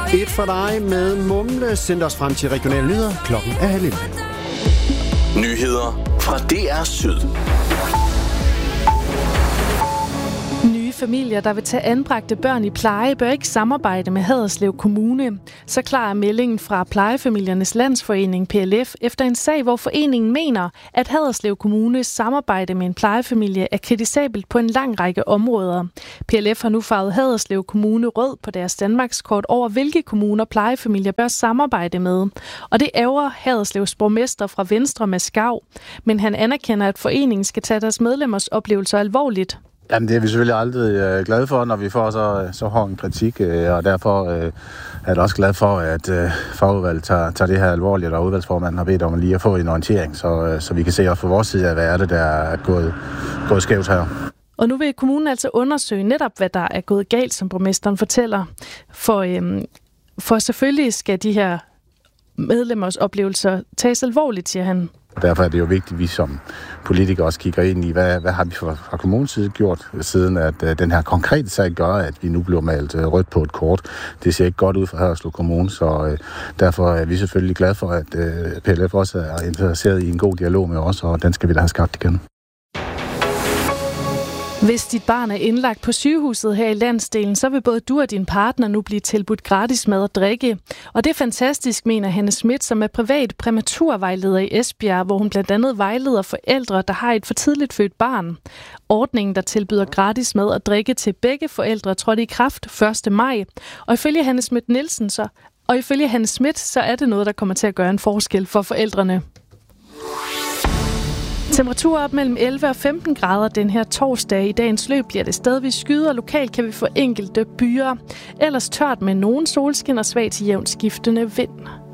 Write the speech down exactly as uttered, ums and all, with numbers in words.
Et for dig med Mumle sendte os frem til regionale nyheder. Klokken er halv elleve. Nyheder fra D R Syd. Nye familier, der vil tage anbragte børn i pleje, bør ikke samarbejde med Haderslev Kommune. Så klar er meldingen fra Plejefamiliernes Landsforening P L F efter en sag, hvor foreningen mener, at Haderslev Kommunes samarbejde med en plejefamilie er kritisabelt på en lang række områder. P L F har nu farvet Haderslev Kommune rød på deres Danmarkskort over, hvilke kommuner plejefamilier bør samarbejde med. Og det ærger Haderslevs borgmester fra Venstre Mads Gav, men han anerkender, at foreningen skal tage deres medlemmers oplevelser alvorligt. Jamen, det er vi selvfølgelig aldrig øh, glade for, når vi får så, så hård en kritik, øh, og derfor øh, er jeg også glad for, at øh, fagudvalget tager, tager det her alvorligt, og udvalgsformanden har bedt om lige at få en orientering, så, øh, så vi kan se også fra vores side af, hvad er det, der er gået, gået skævt her. Og nu vil kommunen altså undersøge netop, hvad der er gået galt, som borgmesteren fortæller. For, øhm, for selvfølgelig skal de her medlemmers oplevelser tages alvorligt, siger han. Derfor er det jo vigtigt, at vi som politikere også kigger ind i, hvad, hvad har vi fra, fra kommunens side gjort, siden at uh, den her konkrete sag gør, at vi nu bliver malet uh, rødt på et kort. Det ser ikke godt ud for Haderslev Kommune, så uh, derfor er vi selvfølgelig glade for, at uh, P L F også er interesseret i en god dialog med os, og den skal vi da have skabt igen. Hvis dit barn er indlagt på sygehuset her i landsdelen, så vil både du og din partner nu blive tilbudt gratis mad og drikke. Og det er fantastisk, mener Hanne Schmidt, som er privat præmaturvejleder i Esbjerg, hvor hun blandt andet vejleder forældre, der har et for tidligt født barn. Ordningen, der tilbyder gratis mad og drikke til begge forældre, trådte i kraft første maj. Og ifølge Hanne Schmidt Nielsen, så, og ifølge Hanne Schmidt, så er det noget, der kommer til at gøre en forskel for forældrene. Temperaturer op mellem elleve og femten grader den her torsdag. I dagens løb bliver det stadigvis skyet, og lokalt kan vi få enkelte byer. Ellers tørt med nogen solskin og svag til jævnt skiftende vind.